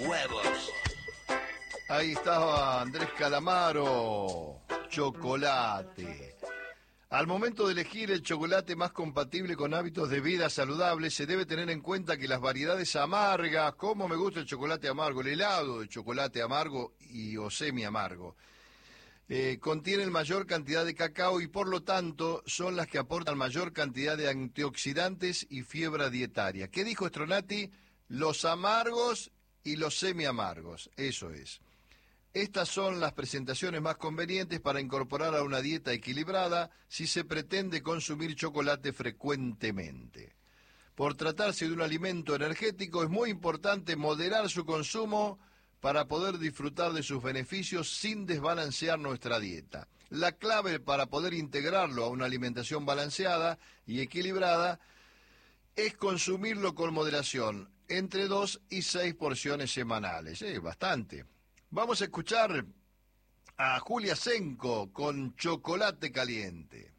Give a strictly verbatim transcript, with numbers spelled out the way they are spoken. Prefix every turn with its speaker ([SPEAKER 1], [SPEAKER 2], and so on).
[SPEAKER 1] huevos.
[SPEAKER 2] Ahí estaba Andrés Calamaro, chocolate. Al momento de elegir el chocolate más compatible con hábitos de vida saludables, se debe tener en cuenta que las variedades amargas, como me gusta el chocolate amargo, el helado de chocolate amargo y o semi amargo, eh, contienen mayor cantidad de cacao y por lo tanto son las que aportan mayor cantidad de antioxidantes y fibra dietaria. ¿Qué dijo Stronati? Los amargos y los semi amargos, eso es. Estas son las presentaciones más convenientes para incorporar a una dieta equilibrada si se pretende consumir chocolate frecuentemente. Por tratarse de un alimento energético, es muy importante moderar su consumo para poder disfrutar de sus beneficios sin desbalancear nuestra dieta. La clave para poder integrarlo a una alimentación balanceada y equilibrada es consumirlo con moderación, entre dos y seis porciones semanales. Es bastante. Vamos a escuchar a Julia Senko con Chocolate Caliente.